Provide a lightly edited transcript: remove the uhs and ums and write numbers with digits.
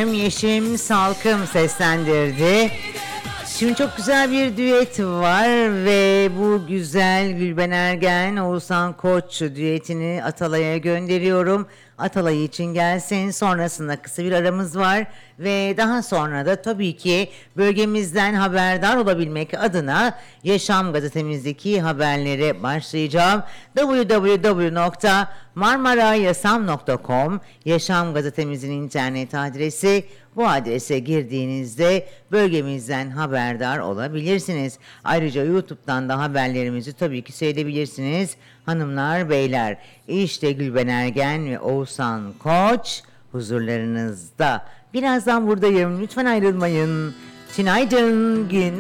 efendim Yeşim Salkım seslendirdi. Şimdi çok güzel bir düet var ve bu güzel Gülben Ergen, Oğuzhan Koç düetini Atalay'a gönderiyorum. Atalay için gelsin. Sonrasında kısa bir aramız var ve daha sonra da tabii ki bölgemizden haberdar olabilmek adına Yaşam gazetemizdeki haberlere başlayacağım. www.marmarayasam.com Yaşam gazetemizin internet adresi. Bu adrese girdiğinizde bölgemizden haberdar olabilirsiniz. Ayrıca YouTube'dan da haberlerimizi tabii ki seyredebilirsiniz. Hanımlar, beyler, işte Gülben Ergen ve Oğuzhan Koç huzurlarınızda. Birazdan buradayım. Lütfen ayrılmayın. Günaydın, günaydın.